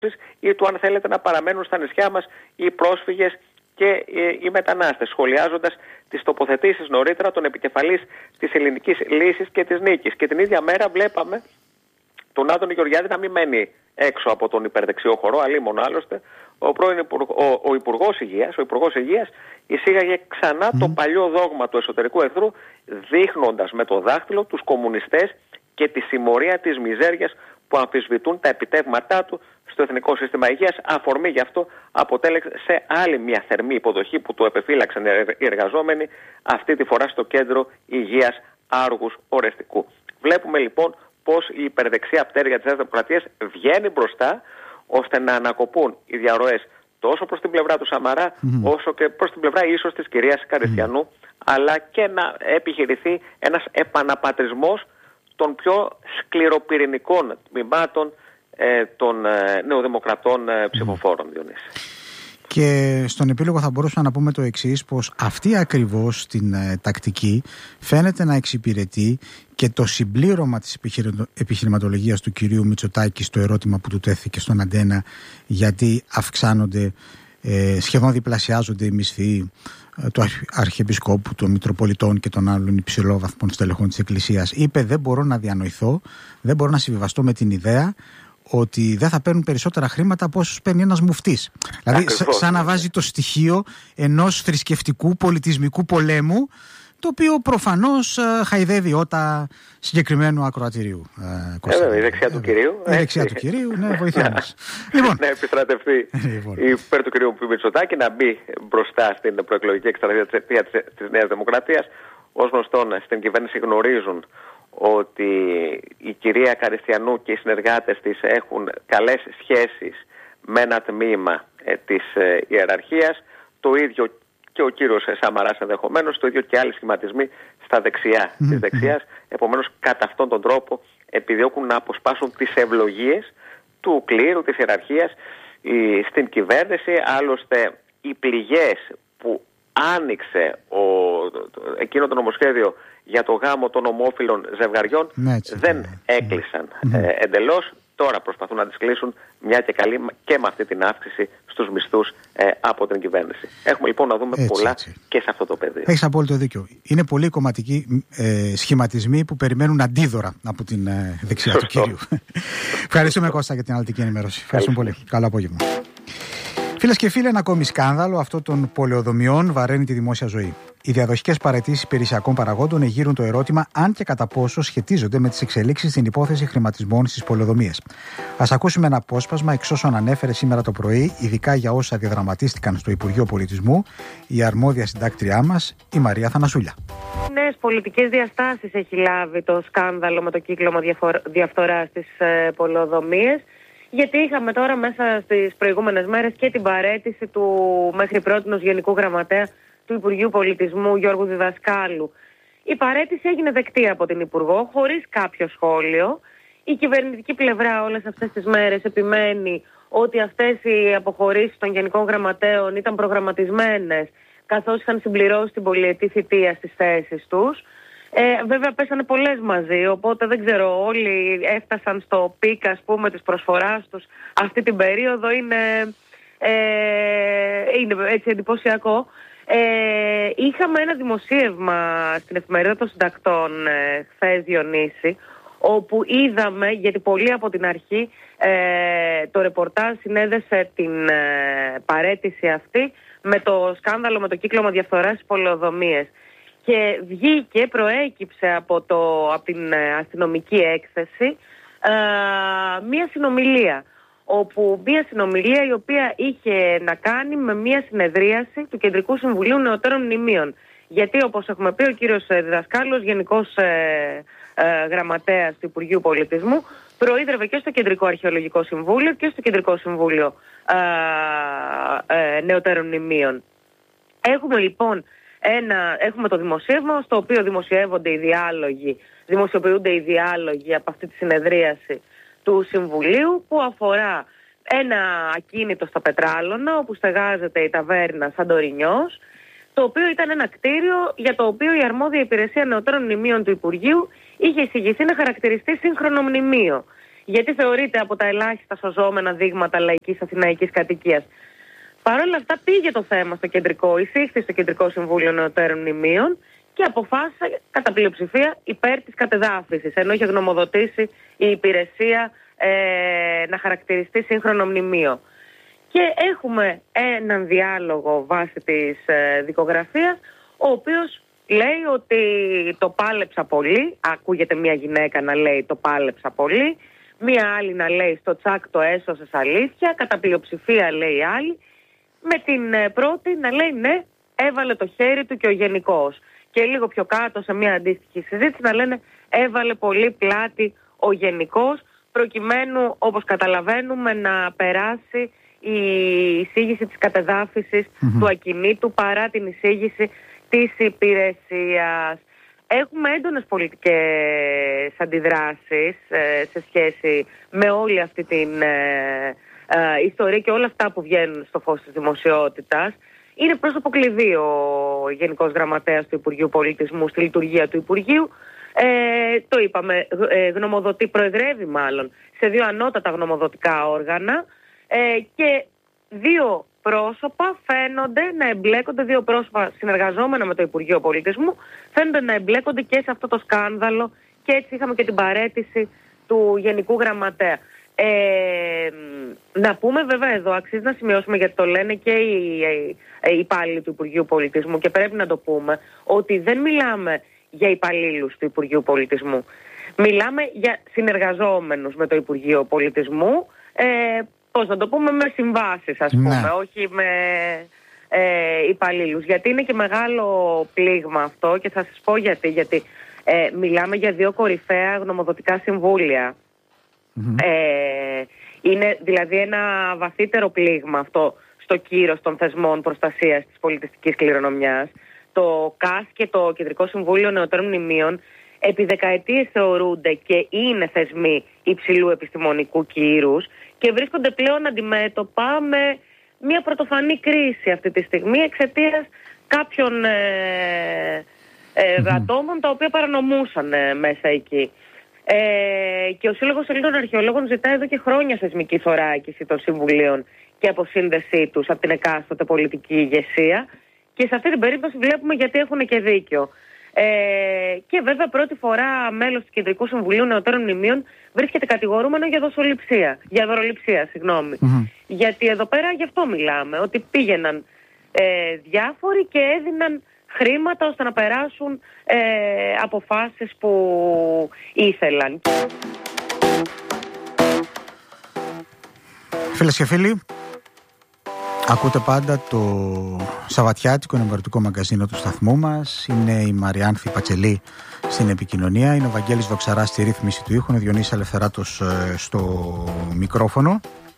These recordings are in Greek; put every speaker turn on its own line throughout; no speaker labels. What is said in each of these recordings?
ή του αν θέλετε να παραμένουν στα νησιά μας οι πρόσφυγες και οι μετανάστες, σχολιάζοντας τις τοποθετήσεις νωρίτερα των επικεφαλής της ελληνικής λύσης και της νίκης. Και την ίδια μέρα βλέπαμε τον Άδωνη Γεωργιάδη να μην μένει έξω από τον υπερδεξιό χορό, αλίμονο άλλωστε. Ο Υπουργός Υγείας εισήγαγε ξανά το παλιό δόγμα του εσωτερικού εχθρού, δείχνοντας με το δάχτυλο τους κομμουνιστές και τη συμμορία της μιζέριας που αμφισβητούν τα επιτεύγματά του στο Εθνικό Σύστημα Υγείας. Αφορμή γι' αυτό αποτέλεσε άλλη μια θερμή υποδοχή που του επεφύλαξαν οι εργαζόμενοι, αυτή τη φορά στο Κέντρο Υγείας Άργους Ορεστικού. Βλέπουμε λοιπόν πως η υπερδεξιά πτέρυγα της Νέας Δημοκρατίας βγαίνει μπροστά, ώστε να ανακοπούν οι διαρροές τόσο προς την πλευρά του Σαμαρά, όσο και προς την πλευρά ίσως της κυρίας Καριστιανού, αλλά και να επιχειρηθεί ένας επαναπατρισμός των πιο σκληροπυρηνικών τμήματων των νεοδημοκρατών ψηφοφόρων, Διονύση.
Και στον επίλογο θα μπορούσαμε να πούμε το εξής, πως αυτή ακριβώς την τακτική φαίνεται να εξυπηρετεί και το συμπλήρωμα της επιχειρηματολογίας του κυρίου Μητσοτάκη στο ερώτημα που του τέθηκε στον Αντένα, γιατί αυξάνονται, σχεδόν διπλασιάζονται οι μισθοί του Αρχιεπισκόπου, των Μητροπολιτών και των άλλων υψηλόβαθμων στελεχών της Εκκλησίας. Είπε: δεν μπορώ να διανοηθώ, δεν μπορώ να συμβιβαστώ με την ιδέα ότι δεν θα παίρνουν περισσότερα χρήματα από όσους παίρνει ένας μουφτής. Δηλαδή, σαν να βάζει το στοιχείο ενός θρησκευτικού πολιτισμικού πολέμου, το οποίο προφανώς χαϊδεύει ότα συγκεκριμένου ακροατηρίου.
Η δεξιά του κυρίου.
Η δεξιά του κυρίου, ναι, βοηθάει μας. Λοιπόν,
να επιστρατευτεί υπέρ του κυρίου Μητσοτάκη, να μπει μπροστά στην προεκλογική εκστρατεία της Νέας Δημοκρατίας. Ως γνωστόν, στην κυβέρνηση γνωρίζουν ότι η κυρία Καριστιανού και οι συνεργάτες της έχουν καλές σχέσεις με ένα τμήμα της ιεραρχίας, το ίδιο και ο κύριος Σαμαράς ενδεχομένως, το ίδιο και άλλοι σχηματισμοί στα δεξιά της δεξιάς. Επομένως, κατά αυτόν τον τρόπο επιδιώκουν να αποσπάσουν τις ευλογίες του κλήρου, της ιεραρχίας στην κυβέρνηση. Άλλωστε, οι πληγές που άνοιξε εκείνο το νομοσχέδιο για το γάμο των ομόφυλων ζευγαριών δεν έκλεισαν εντελώς. Τώρα προσπαθούν να τις κλείσουν, μια και καλή, και με αυτή την αύξηση στους μισθούς από την κυβέρνηση. Έχουμε λοιπόν να δούμε πολλά και σε αυτό το πεδίο.
Έχεις απόλυτο δίκιο. Είναι πολλοί κομματικοί σχηματισμοί που περιμένουν αντίδωρα από την δεξιά του κυρίου. Ευχαριστούμε, Κώστα, για την αναλυτική ενημέρωση. Ευχαριστούμε πολύ. Καλό απόγευμα. Φίλες και φίλοι, ένα ακόμη σκάνδαλο, αυτό των πολεοδομιών, βαραίνει τη δημόσια ζωή. Οι διαδοχικές παραιτήσεις υπηρεσιακών παραγόντων εγείρουν το ερώτημα αν και κατά πόσο σχετίζονται με τις εξελίξεις στην υπόθεση χρηματισμών στις πολεοδομίες. Ας ακούσουμε ένα απόσπασμα εξ όσων ανέφερε σήμερα το πρωί, ειδικά για όσα διαδραματίστηκαν στο Υπουργείο Πολιτισμού, η αρμόδια συντάκτριά μας, η Μαρία Θανασούλια.
Νέες πολιτικές διαστάσεις έχει λάβει το σκάνδαλο με το κύκλωμα διαφθοράς στις πολεοδομίες. Γιατί είχαμε τώρα μέσα στις προηγούμενες μέρες και την παραίτηση του μέχρι πρότινος Γενικού Γραμματέα του Υπουργείου Πολιτισμού Γιώργου Διδασκάλου. Η παραίτηση έγινε δεκτή από την Υπουργό χωρίς κάποιο σχόλιο. Η κυβερνητική πλευρά όλες αυτές τις μέρες επιμένει ότι αυτές οι αποχωρήσεις των Γενικών Γραμματέων ήταν προγραμματισμένες, καθώς είχαν συμπληρώσει την πολυετή θητεία στις θέσεις τους. Βέβαια πέσανε πολλές μαζί, οπότε δεν ξέρω, όλοι έφτασαν στο πικ, ας πούμε, της προσφοράς τους αυτή την περίοδο. Είναι έτσι εντυπωσιακό. Είχαμε ένα δημοσίευμα στην Εφημερίδα των Συντακτών χθες, Διονύση, όπου είδαμε, γιατί πολύ από την αρχή το ρεπορτάζ συνέδεσε την παραίτηση αυτή με το σκάνδαλο με το κύκλωμα διαφθοράς στις πολεοδομίες. Και βγήκε, προέκυψε από την αστυνομική έκθεση μία συνομιλία. Μια συνομιλία η οποία είχε να κάνει με μία συνεδρίαση του Κεντρικού Συμβουλίου Νεωτέρων Μνημείων. Γιατί, όπως έχουμε πει, ο κύριος Διδασκάλος, Γενικός Γραμματέας του Υπουργείου Πολιτισμού, προείδρευε και στο Κεντρικό Αρχαιολογικό Συμβούλιο και στο Κεντρικό Συμβούλιο Νεωτέρων Μνημείων. Έχουμε λοιπόν έχουμε το δημοσίευμα, στο οποίο δημοσιοποιούνται οι διάλογοι από αυτή τη συνεδρίαση του Συμβουλίου, που αφορά ένα ακίνητο στα Πετράλωνα, όπου στεγάζεται η ταβέρνα Σαντορινιός, το οποίο ήταν ένα κτίριο για το οποίο η αρμόδια υπηρεσία νεωτέρων μνημείων του Υπουργείου είχε εισηγηθεί να χαρακτηριστεί σύγχρονο μνημείο. γιατί θεωρείται από τα ελάχιστα σωζόμενα δείγματα λαϊκής αθηναϊκής κατοικίας. Παρ' όλα αυτά πήγε το θέμα στο κεντρικό, εισήχθη στο Κεντρικό Συμβούλιο Νεωτέρων Μνημείων και αποφάσισε κατά πλειοψηφία υπέρ της κατεδάφισης, ενώ είχε γνωμοδοτήσει η υπηρεσία να χαρακτηριστεί σύγχρονο μνημείο. Και έχουμε έναν διάλογο βάσει της δικογραφίας, ο οποίος λέει ότι το πάλεψα πολύ. Ακούγεται μια γυναίκα να λέει το πάλεψα πολύ, μια άλλη να λέει στο τσάκ το έσωσες αλήθεια, κατά πλειοψηφία λέει η άλλη, με την πρώτη να λέει ναι, έβαλε το χέρι του και ο γενικός. Και λίγο πιο κάτω σε μια αντίστοιχη συζήτηση να λένε έβαλε πολύ πλάτη ο γενικός, προκειμένου όπως καταλαβαίνουμε να περάσει η εισήγηση της κατεδάφισης του ακινήτου παρά την εισήγηση της υπηρεσίας. Έχουμε έντονες πολιτικές αντιδράσεις σε σχέση με όλη αυτή την ιστορία και όλα αυτά που βγαίνουν στο φως της δημοσιότητας. Είναι πρόσωπο κλειδί ο Γενικός Γραμματέας του Υπουργείου Πολιτισμού στη λειτουργία του Υπουργείου. Το είπαμε, γνωμοδοτεί, προεδρεύει μάλλον σε 2 ανώτατα γνωμοδοτικά όργανα και 2 πρόσωπα φαίνονται να εμπλέκονται, 2 πρόσωπα συνεργαζόμενα με το Υπουργείο Πολιτισμού φαίνονται να εμπλέκονται και σε αυτό το σκάνδαλο και έτσι είχαμε και την παραίτηση του Γενικού Γραμματέα. Να πούμε βέβαια εδώ, αξίζει να σημειώσουμε, γιατί το λένε και οι υπάλληλοι του Υπουργείου Πολιτισμού και πρέπει να το πούμε, ότι δεν μιλάμε για υπαλλήλους του Υπουργείου Πολιτισμού. Μιλάμε για συνεργαζόμενους με το Υπουργείο Πολιτισμού, πώς να το πούμε, με συμβάσεις ας πούμε, όχι με υπαλλήλους. Γιατί είναι και μεγάλο πλήγμα αυτό και θα σας πω γιατί μιλάμε για 2 κορυφαία γνωμοδοτικά συμβούλια. Είναι δηλαδή ένα βαθύτερο πλήγμα αυτό στο κύρος των θεσμών προστασίας της πολιτιστικής κληρονομιάς. Το ΚΑΣ και το Κεντρικό Συμβούλιο Νεωτέρων Μνημείων επί δεκαετίες θεωρούνται και είναι θεσμοί υψηλού επιστημονικού κύρους και βρίσκονται πλέον αντιμέτωπα με μια πρωτοφανή κρίση αυτή τη στιγμή εξαιτίας κάποιων ατόμων τα οποία παρανομούσαν μέσα εκεί. Και ο Σύλλογος Ελλήνων Αρχαιολόγων ζητάει εδώ και χρόνια θεσμική θωράκιση των συμβουλίων και αποσύνδεσή τους από την εκάστοτε πολιτική ηγεσία. Και σε αυτή την περίπτωση βλέπουμε γιατί έχουν και δίκιο. Και βέβαια πρώτη φορά μέλος του Κεντρικού Συμβουλίου Νεωτέρων Μνημείων βρίσκεται κατηγορούμενο για δωροληψία. Γιατί εδώ πέρα γι' αυτό μιλάμε, ότι πήγαιναν διάφοροι και έδιναν χρήματα ώστε να περάσουν αποφάσεις που ήθελαν.
Φίλες και φίλοι, ακούτε πάντα το σαββατιάτικο ενημερωτικό μαγκαζίνο του σταθμού μας. Είναι η Μαριάνθη Πατσελή στην επικοινωνία, είναι ο Βαγγέλης Βοξαράς στη ρύθμιση του ήχου, είναι ο Διονύσης Ελευθεράτος στο μικρόφωνο.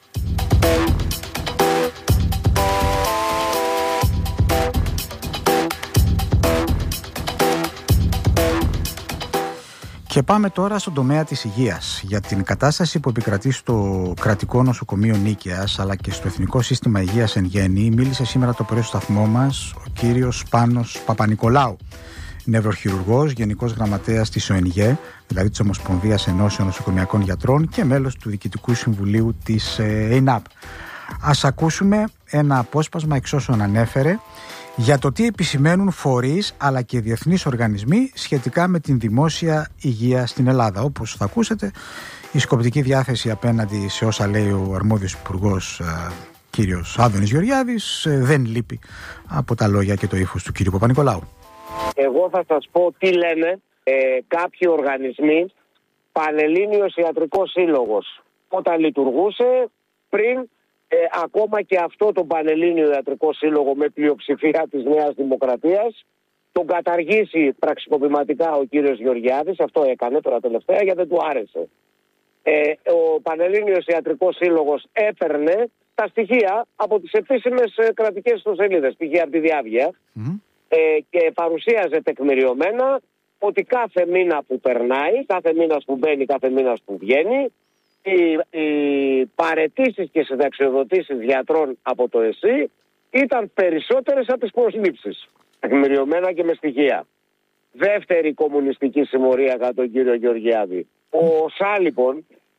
Και πάμε τώρα στον τομέα της υγείας, για την κατάσταση που επικρατεί στο κρατικό νοσοκομείο Νίκαιας αλλά και στο Εθνικό Σύστημα Υγείας εν γέννη. Μίλησε σήμερα το πρωί στο σταθμό μας ο κύριος Πάνος Παπανικολάου, νευροχειρουργός, Γενικός Γραμματέας της ΟΕΝΓΕ, δηλαδή της Ομοσπονδίας Ενώσεων Νοσοκομιακών Γιατρών και μέλος του Διοικητικού Συμβουλίου της ΕΙΝΑΠ. Ας ακούσουμε ένα απόσπασμα εξ όσων ανέφερε για το τι επισημαίνουν φορείς αλλά και διεθνείς οργανισμοί σχετικά με την δημόσια υγεία στην Ελλάδα. Όπως θα ακούσετε, η σκοπτική διάθεση απέναντι σε όσα λέει ο αρμόδιος υπουργός κύριος Άδωνης Γεωργιάδης δεν λείπει από τα λόγια και το ύφος του κύριου Παπανικολάου.
Εγώ θα σας πω τι λένε κάποιοι οργανισμοί. Πανελλήνιος Ιατρικός Σύλλογος όταν λειτουργούσε, πριν ακόμα και αυτό το Πανελλήνιο Ιατρικό Σύλλογο με πλειοψηφία της Νέας Δημοκρατίας τον καταργήσει πραξικοπηματικά ο κύριος Γεωργιάδης. Αυτό έκανε τώρα τελευταία γιατί δεν του άρεσε. Ο Πανελλήνιος Ιατρικός Σύλλογος έπαιρνε τα στοιχεία από τις επίσημες κρατικές ιστοσελίδες, π.χ. από τη Διάβγεια, και παρουσίαζε τεκμηριωμένα ότι κάθε μήνα που περνάει, κάθε μήνας που μπαίνει, κάθε μήνας που βγαίνει, οι παραιτήσεις και συνταξιοδοτήσεις γιατρών από το ΕΣΥ ήταν περισσότερες από τις προσλήψεις. Τεκμηριωμένα και με στοιχεία. Δεύτερη κομμουνιστική συμμορία κατά τον κύριο Γεωργιάδη. Ο ΣΑ λοιπόν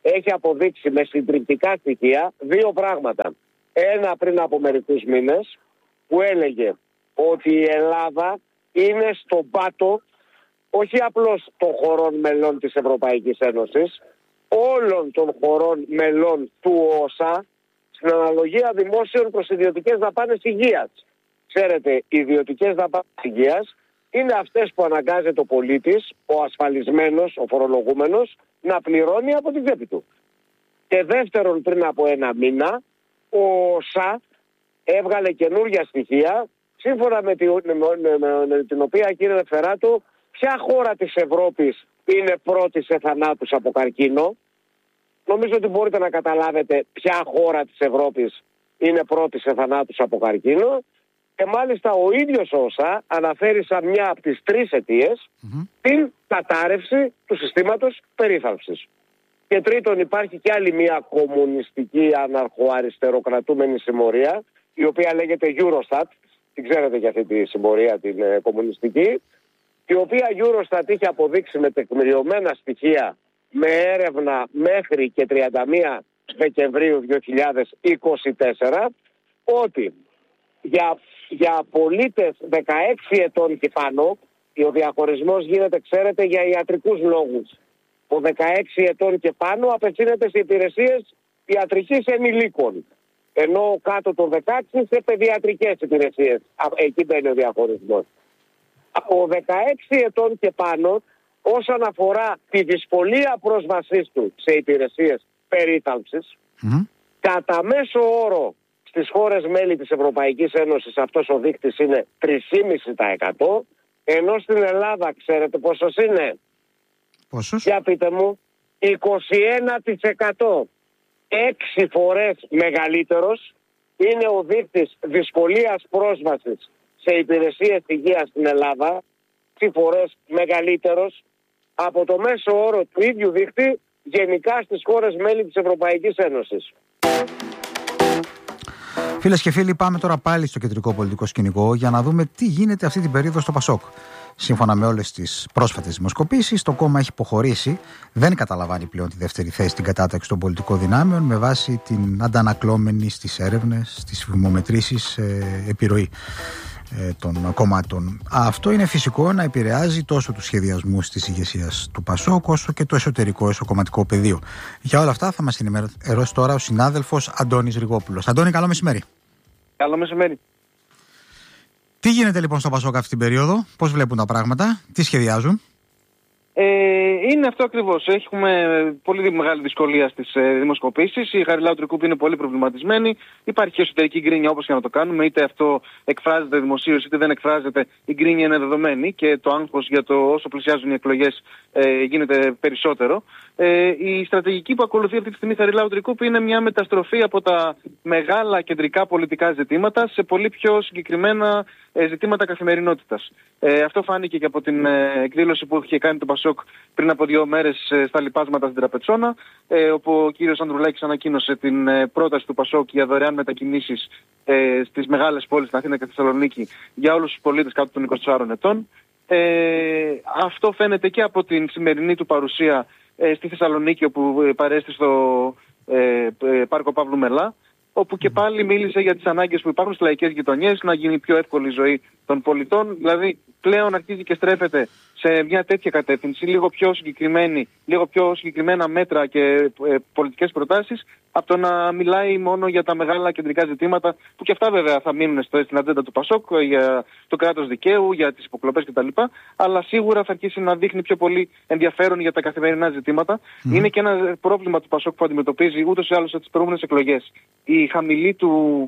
έχει αποδείξει με συντριπτικά στοιχεία δύο πράγματα. Ένα πριν από μερικούς μήνες που έλεγε ότι η Ελλάδα είναι στον πάτο όχι απλώς των χωρών μελών της Ευρωπαϊκής Ένωσης, όλων των χωρών μελών του ΟΣΑ στην αναλογία δημόσιων προς ιδιωτικές δαπάνες υγείας. Ξέρετε, οι ιδιωτικές δαπάνες υγείας είναι αυτές που αναγκάζεται ο πολίτης, ο ασφαλισμένος, ο φορολογούμενος, να πληρώνει από την τσέπη του. Και δεύτερον, πριν από ένα μήνα, ο ΟΣΑ έβγαλε καινούργια στοιχεία, σύμφωνα με την οποία, κύριε Νεφεράτου, ποια χώρα της Ευρώπης είναι πρώτη σε θανάτους από καρκίνο. Νομίζω ότι μπορείτε να καταλάβετε ποια χώρα της Ευρώπης είναι πρώτη σε θανάτους από καρκίνο. Και μάλιστα ο ίδιος ΩΣΑ αναφέρει σαν μια από τις τρεις αιτίες την κατάρρευση του συστήματος περίθαλψης. Και τρίτον, υπάρχει και άλλη μια κομμουνιστική αναρχοαριστεροκρατούμενη συμμορία, η οποία λέγεται Eurostat, την ξέρετε για αυτή τη συμμορία την κομμουνιστική, η οποία Eurostat είχε αποδείξει με τεκμηριωμένα στοιχεία, με έρευνα μέχρι και 31 Δεκεμβρίου 2024, ότι για πολίτες 16 ετών και πάνω, ο διαχωρισμός γίνεται, ξέρετε, για ιατρικούς λόγους. Ο 16 ετών και πάνω απευθύνεται σε υπηρεσίες ιατρικής ενηλίκων, ενώ κάτω των 16 σε παιδιατρικές υπηρεσίες. Εκεί μπαίνει ο διαχωρισμός. Από 16 ετών και πάνω, όσον αφορά τη δυσκολία πρόσβασής του σε υπηρεσίες περίθαλψης, κατά μέσο όρο στις χώρες μέλη της Ευρωπαϊκής Ένωσης αυτός ο δείκτης είναι 3,5%, ενώ στην Ελλάδα ξέρετε πόσος είναι?
Πόσος?
Για πείτε μου. 21%. 6 φορές μεγαλύτερος είναι ο δείκτης δυσκολίας πρόσβασης σε υπηρεσίες υγείας στην Ελλάδα, 6 φορές μεγαλύτερος από το μέσο όρο του ίδιου δείκτη γενικά στις χώρες μέλη της Ευρωπαϊκής Ένωσης.
Φίλες και φίλοι, πάμε τώρα πάλι στο κεντρικό πολιτικό σκηνικό για να δούμε τι γίνεται αυτή την περίοδο στο ΠΑΣΟΚ. Σύμφωνα με όλες τις πρόσφατες δημοσκοπήσεις, το κόμμα έχει υποχωρήσει, δεν καταλαμβάνει πλέον τη δεύτερη θέση στην κατάταξη των πολιτικών δυνάμεων με βάση την αντανακλώμενη στις έρευνες, στις βημομετρήσεις επιρροή των κομμάτων. Αυτό είναι φυσικό να επηρεάζει τόσο τους σχεδιασμούς της ηγεσίας του ΠΑΣΟΚ όσο και το εσωτερικό εσωκομματικό πεδίο. Για όλα αυτά θα μας ενημερώσει τώρα ο συνάδελφος Αντώνης Ριγόπουλος. Αντώνη, καλό μεσημέρι.
Καλό μεσημέρι.
Τι γίνεται λοιπόν στο ΠΑΣΟΚ αυτή την περίοδο, πώς βλέπουν τα πράγματα, τι σχεδιάζουν?
Είναι αυτό ακριβώς. Έχουμε πολύ μεγάλη δυσκολία στις δημοσκοπήσεις. Η Χαριλάου Τρικούπη είναι πολύ προβληματισμένη. Υπάρχει εσωτερική γκρίνια όπως και να το κάνουμε. Είτε αυτό εκφράζεται δημοσίως είτε δεν εκφράζεται. Η γκρίνια είναι δεδομένη και το άγχος για το όσο πλησιάζουν οι εκλογές γίνεται περισσότερο. Η στρατηγική που ακολουθεί αυτή τη στιγμή η Χαριλάου Τρικούπη είναι μια μεταστροφή από τα μεγάλα κεντρικά πολιτικά ζητήματα σε πολύ πιο συγκεκριμένα ζητήματα καθημερινότητας. Αυτό φάνηκε και από την εκδήλωση που είχε κάνει το ΠΑΣΟΚ πριν από 2 μέρες στα λοιπάσματα στην Τραπετσόνα, όπου ο κύριος Ανδρουλάκης ανακοίνωσε την πρόταση του ΠΑΣΟΚ για δωρεάν μετακινήσεις στις μεγάλες πόλεις, στην Αθήνα και τη Θεσσαλονίκη, για όλους τους πολίτες κάτω των 24 ετών. Αυτό φαίνεται και από την σημερινή του παρουσία στη Θεσσαλονίκη, όπου παρέστη στο Πάρκο Παύλου Μελά, όπου και πάλι μίλησε για τις ανάγκες που υπάρχουν στις λαϊκές γειτονιές, να γίνει πιο εύκολη η ζωή των πολιτών. Δηλαδή πλέον αρχίζει και στρέφεται σε μια τέτοια κατεύθυνση, λίγο πιο συγκεκριμένα μέτρα και πολιτικές προτάσεις, από το να μιλάει μόνο για τα μεγάλα κεντρικά ζητήματα, που και αυτά βέβαια θα μείνουν στην ατζέντα του ΠΑΣΟΚ, για το κράτος δικαίου, για τις υποκλοπές κτλ. Αλλά σίγουρα θα αρχίσει να δείχνει πιο πολύ ενδιαφέρον για τα καθημερινά ζητήματα. Είναι και ένα πρόβλημα του ΠΑΣΟΚ που αντιμετωπίζει ούτως ή άλλως από τις προηγούμενες εκλογές. Η χαμηλή του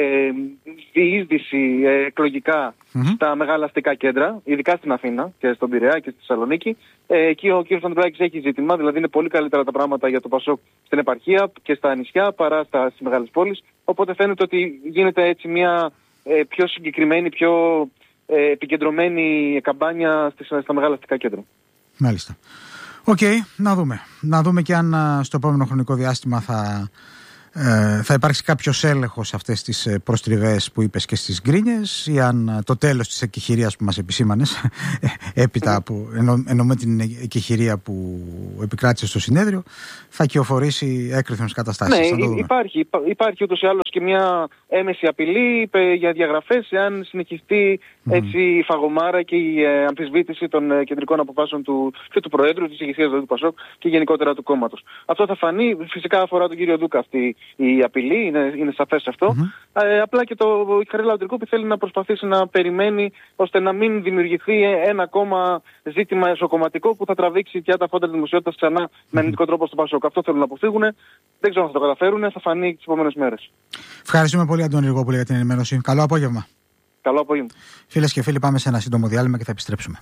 διείσδυση εκλογικά στα μεγάλα αστικά κέντρα, ειδικά στην Αθήνα και στον Πειραιά και στη Θεσσαλονίκη. Εκεί ο κ. Ανδρουλάκης έχει ζήτημα, δηλαδή είναι πολύ καλύτερα τα πράγματα για το ΠΑΣΟΚ στην επαρχία και στα νησιά παρά στις μεγάλες πόλεις. Οπότε φαίνεται ότι γίνεται έτσι μια πιο συγκεκριμένη, πιο επικεντρωμένη καμπάνια στα μεγάλα αστικά κέντρα.
Μάλιστα. Οκ, να δούμε. Να δούμε και αν στο επόμενο χρονικό διάστημα θα θα υπάρξει κάποιος έλεγχος σε αυτές τις προστριβές που είπες και στις γκρίνιες, ή αν το τέλος της εκεχηρίας που μας επισήμανες, έπειτα από, εννοούμε την εκεχηρία που επικράτησε στο συνέδριο, θα κυοφορήσει έκρηθμες καταστάσεις.
Ναι, υπάρχει ούτως ή άλλως και μια έμεση απειλή για διαγραφές εάν συνεχιστεί έτσι η φαγωμάρα και η αμφισβήτηση των κεντρικών αποφάσεων και του Προέδρου, της ηγεσίας του Πασόκ και γενικότερα του κόμματος. Αυτό θα φανεί, φυσικά αφορά τον κύριο Ντούκα αυτή η απειλή, είναι σαφές αυτό. Απλά και η Χαρίλαου Τρικούπη θέλει να προσπαθήσει να περιμένει ώστε να μην δημιουργηθεί ένα ακόμα ζήτημα εσωκομματικό που θα τραβήξει πια τα φόντα της δημοσιότητας ξανά με αρνητικό τρόπο στο Πασόκ. Αυτό θέλουν να αποφύγουν. Δεν ξέρω αν θα το καταφέρουν, θα φανεί τις επόμενες μέρες.
Ευχαριστούμε πολύ, Αντώνη Ριγόπουλε, για την ενημέρωση. Καλό απόγευμα.
Καλό απόγευμα.
Φίλες και φίλοι, πάμε σε ένα σύντομο διάλειμμα και θα επιστρέψουμε.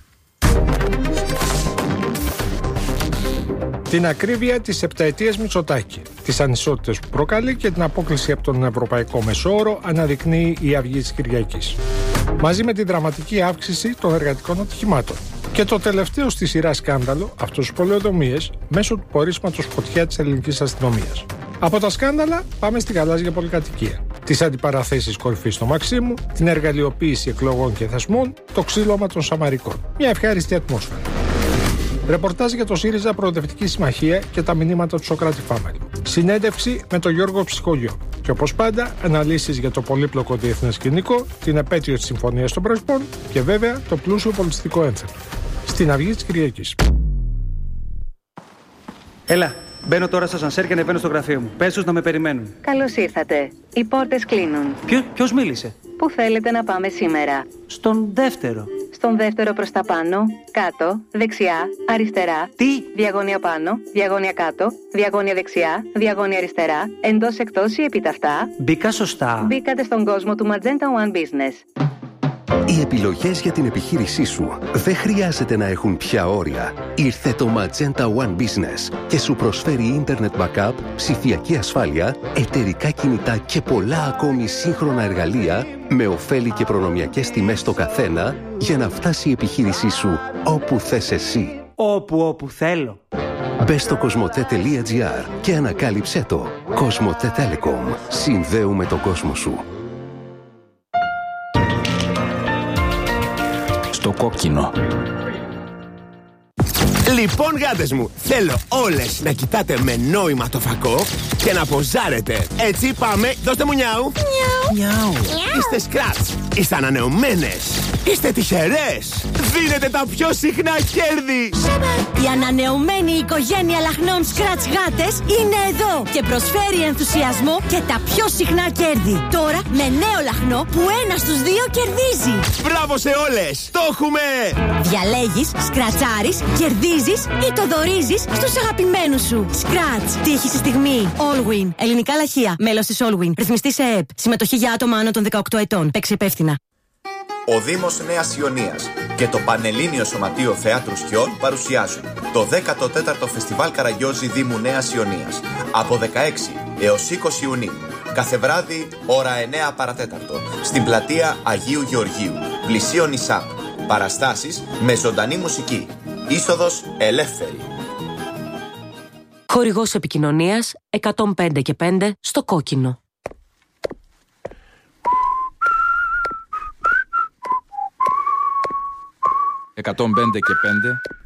Την ακρίβεια της επταετίας Μητσοτάκη, τις ανισότητες που προκαλεί και την απόκλιση από τον ευρωπαϊκό μεσόωρο αναδεικνύει η Αυγή της Κυριακής. Μαζί με την δραματική αύξηση των εργατικών ατυχημάτων. Και το τελευταίο στη σειρά σκάνδαλο, αυτός τους πολεοδομίες, μέσω του πορίσματος φωτιά της ελληνικής αστυνομίας. Από τα σκάνδαλα πάμε στη γαλάζια πολυκατοικία. Τις αντιπαραθέσεις κορυφής στο Μαξίμου, την εργαλειοποίηση εκλογών και θεσμών, το ξύλωμα των Σαμαρικών. Μια ευχάριστη ατμόσφαιρα. Ρεπορτάζ για το ΣΥΡΙΖΑ Προοδευτική Συμμαχία και τα μηνύματα του Σοκράτη Φάμελου. Συνέντευξη με τον Γιώργο Ψυχολιό. Και όπως πάντα, αναλύσεις για το πολύπλοκο διεθνές σκηνικό, την επέτειο της Συμφωνίας των Πρεσπών και βέβαια το πλούσιο πολιτιστικό ένθετο. Στην Αυγή της Κυριακής.
Έλα, μπαίνω τώρα στα σανσέρ και ανεβαίνω στο γραφείο μου. Πες τους να με περιμένουν.
Καλώς ήρθατε. Οι πόρτες κλείνουν.
Ποιος μίλησε?
Πού θέλετε να πάμε σήμερα?
Στον δεύτερο.
Στον δεύτερο προς τα πάνω, κάτω, δεξιά, αριστερά.
Τι?
Διαγώνια πάνω, διαγώνια κάτω, διαγώνια δεξιά, διαγώνια αριστερά, εντός εκτός ή επιταυτά.
Μπήκα σωστά.
Μπήκατε στον κόσμο του Magenta One Business.
Οι επιλογές για την επιχείρησή σου δεν χρειάζεται να έχουν πια όρια. Ήρθε το Magenta One Business και σου προσφέρει Internet Backup, ψηφιακή ασφάλεια, εταιρικά κινητά και πολλά ακόμη σύγχρονα εργαλεία με ωφέλη και προνομιακές τιμές στο καθένα για να φτάσει η επιχείρησή σου όπου θες εσύ.
Όπου θέλω.
Μπες στο cosmote.gr και ανακάλυψέ το. Cosmote Telecom. Συνδέουμε τον κόσμο σου.
Το κόκκινο.
Λοιπόν, γάτες μου, θέλω όλες να κοιτάτε με νόημα το φακό και να ποζάρετε. Έτσι πάμε, δώστε μου νιάου. Νιάου. Είστε σκράτς, είστε ανανεωμένες, είστε τυχερές. Δίνετε τα πιο συχνά κέρδη.
Η ανανεωμένη οικογένεια λαχνών Scratch γάτες είναι εδώ και προσφέρει ενθουσιασμό και τα πιο συχνά κέρδη. Τώρα με νέο λαχνό που ένα στους δύο κερδίζει.
Μπράβο σε όλες, το έχουμε!
Διαλέγεις, σκρατσάρεις, κερδίζεις ή το δωρίζεις στους αγαπημένους σου. Scratch, τύχη στη στιγμή. Allwin, ελληνικά λαχεία, μέλος της Allwin, ρυθμιστή σε ΕΕΠ. Συμμετοχή για άτομα άνω των 18 ετών. Παίξει υπεύθυνα.
Ο Δήμος Νέας Ιωνίας και το Πανελλήνιο Σωματείο Θεάτρου Σκιών παρουσιάζουν το 14ο Φεστιβάλ Καραγκιόζη Δήμου Νέας Ιωνίας από 16 έως 20 Ιουνίου. Κάθε βράδυ, ώρα 9 παρατέταρτο, στην πλατεία Αγίου Γεωργίου, πλησίον ΙΣΑΠ. Παραστάσεις με ζωντανή μουσική. Είσοδος ελεύθερη.
Χορηγός επικοινωνίας 105 και 5 στο κόκκινο.
105 και 5